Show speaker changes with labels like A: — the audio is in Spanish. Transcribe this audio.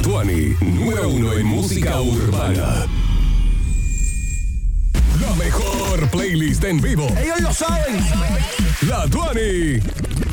A: La Tuani, número 1 en música urbana. La mejor playlist en vivo.
B: Ellos lo saben.
A: La Tuani.